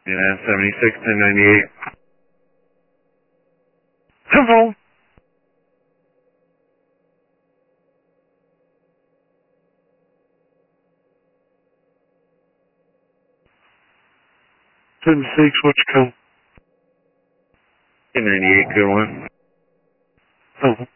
Yeah, 76, 1098. Hello. Ten six, what you call? 1098, good one. Hello.